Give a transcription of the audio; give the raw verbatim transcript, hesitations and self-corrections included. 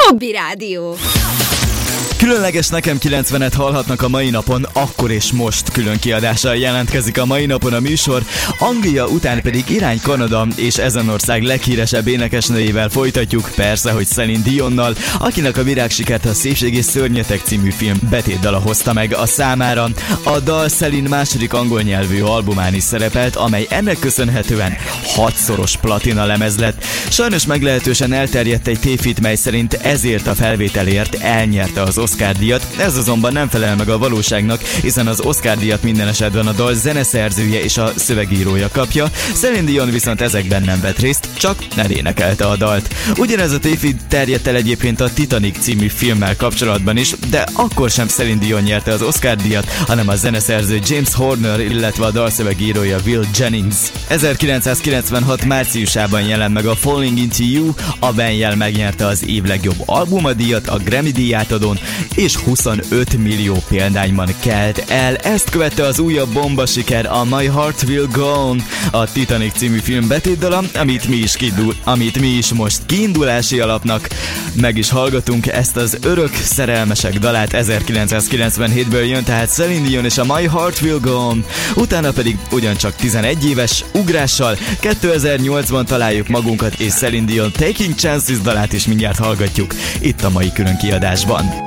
Hobby Rádió. Különleges Nekem kilencvenet hallhatnak a mai napon, akkor és most külön kiadással jelentkezik a mai napon a műsor, Anglia után pedig irány Kanada, és ezen ország leghíresebb énekesnőjével folytatjuk, persze, hogy Celine Dionnal, akinek a virágsikert a Szépség és Szörnyetek című film betétdala hozta meg a számára. A dal Celine második angol nyelvű albumán is szerepelt, amely ennek köszönhetően hatszoros platina lemez lett. Sajnos meglehetősen elterjedt egy tévhit, mely szerint ezért a felvételért elnyerte az Oscar-díjat, ez azonban nem felel meg a valóságnak, hiszen az Oscar-díjat minden esetben a dal zeneszerzője és a szövegírója kapja, Celine Dion viszont ezekben nem vett részt, csak elénekelte a dalt. Ugyanez a tévhit terjedt el egyébként a Titanic című filmmel kapcsolatban is, de akkor sem Celine Dion nyerte az Oscar-díjat, hanem a zeneszerző James Horner, illetve a dalszövegírója Will Jennings. ezerkilencszázkilencvenhat márciusában jelent meg a Falling Into You, a Ben Jel megnyerte az év legjobb albuma-díjat a Grammy-díj átadón, és huszonöt millió példányban kelt el. Ezt követte az újabb bomba siker, a My Heart Will Go On, a Titanic című film betétdala, amit mi is kiindul, amit mi is most kiindulási alapnak meg is hallgatunk. Ezt az Örök szerelmesek dalát ezerkilencszázkilencvenhétből jön, tehát Celine Dion és a My Heart Will Go On, utána pedig ugyancsak tizenegy éves ugrással kétezer-nyolcban találjuk magunkat, és Celine Dion Taking Chances dalát is mindjárt hallgatjuk itt a mai külön kiadásban.